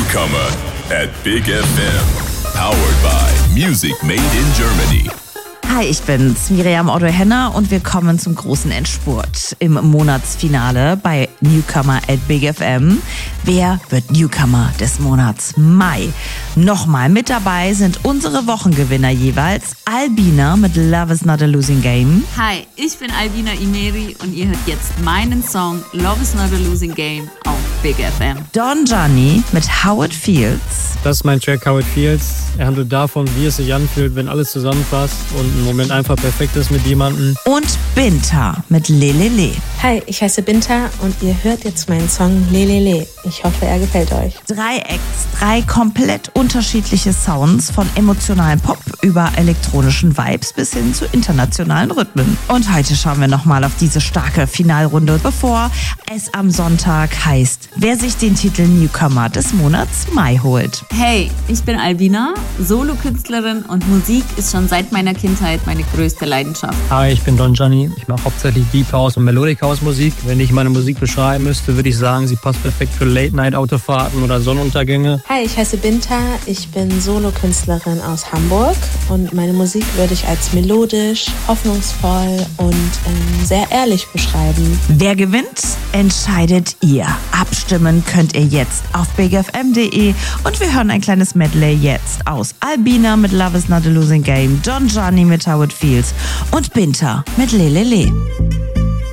Newcomer at Big FM. Powered by Music Made in Germany. Hi, ich bin's, Miriam Otto-Henner und wir kommen zum großen Endspurt im Monatsfinale bei Newcomer at Big FM. Wer wird Newcomer des Monats Mai? Nochmal mit dabei sind unsere Wochengewinner jeweils. Albina mit Love is Not a Losing Game. Hi, ich bin Albina Imeri und ihr hört jetzt meinen Song Love is Not a Losing Game auf Big FM. Don Gianni mit How It Feels. Das ist mein Track How It Feels. Er handelt davon, wie es sich anfühlt, wenn alles zusammenpasst und ein Moment einfach perfekt ist mit jemandem. Und Binta mit Lelele. Hi, ich heiße Binta und ihr hört jetzt meinen Song Lelele. Ich hoffe, er gefällt euch. 3 Acts, 3 komplett unterschiedliche Sounds, von emotionalen Pop über elektronischen Vibes bis hin zu internationalen Rhythmen. Und heute schauen wir nochmal auf diese starke Finalrunde, bevor es am Sonntag heißt, wer sich den Titel Newcomer des Monats Mai holt. Hey, ich bin Albina, Solokünstlerin und Musik ist schon seit meiner Kindheit meine größte Leidenschaft. Hi, ich bin Don Gianni. Ich mache hauptsächlich Deep House und Melodic House Musik. Wenn ich meine Musik beschreiben müsste, würde ich sagen, sie passt perfekt für Late-Night-Autofahrten oder Sonnenuntergänge. Hi, ich heiße Binta. Ich bin Solokünstlerin aus Hamburg und meine Musik würde ich als melodisch, hoffnungsvoll und sehr ehrlich beschreiben. Wer gewinnt, entscheidet ihr. Abstimmen könnt ihr jetzt auf bigfm.de und wir hören ein kleines Medley jetzt aus Albina mit Love is Not a Losing Game, Don Gianni mit How It Feels und Binta mit Lelele.